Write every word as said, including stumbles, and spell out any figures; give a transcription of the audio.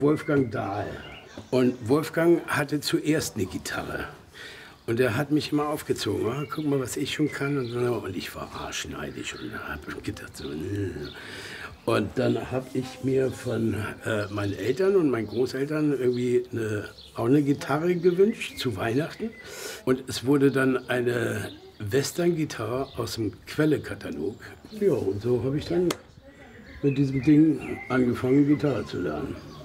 Wolfgang Dahl. Und Wolfgang hatte zuerst eine Gitarre. Und er hat mich immer aufgezogen. Oh, guck mal, was ich schon kann. Und, so. Und ich war arschneidig und habe gedacht so. Und dann habe ich mir von äh, meinen Eltern und meinen Großeltern irgendwie eine, auch eine Gitarre gewünscht zu Weihnachten. Und es wurde dann eine Western-Gitarre aus dem Quelle-Katalog. Ja, und so habe ich dann mit diesem Ding angefangen, Gitarre zu lernen.